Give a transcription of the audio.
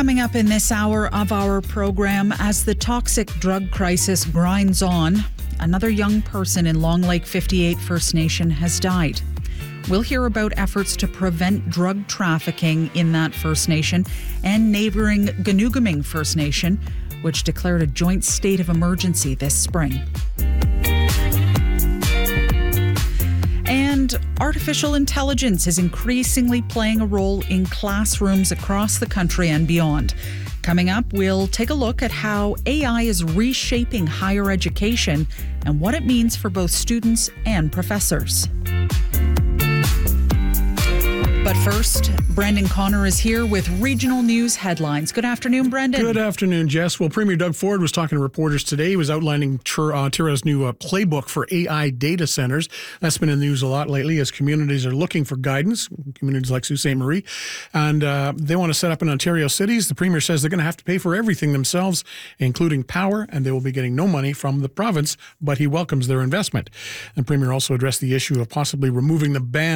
Coming up in this hour of our program, as the toxic drug crisis grinds on, another young person in Long Lake 58 First Nation has died. We'll hear about efforts to prevent drug trafficking in that First Nation and neighboring Ganoogaming First Nation, which declared a joint state of emergency this spring. And artificial intelligence is increasingly playing a role in classrooms across the country and beyond. Coming up, we'll take a look at how AI is reshaping higher education and what it means for both students and professors. But first, Brendan Connor is here with regional news headlines. Good afternoon, Brendan. Good afternoon, Jess. Well, Premier Doug Ford was talking to reporters today. He was outlining Ontario's new playbook for AI data centers. That's been in the news a lot lately as communities are looking for guidance, communities like Sault Ste. Marie, and they want to set up in Ontario cities. The Premier says they're going to have to pay for everything themselves, including power, and they will be getting no money from the province, but he welcomes their investment. The Premier also addressed the issue of possibly removing the ban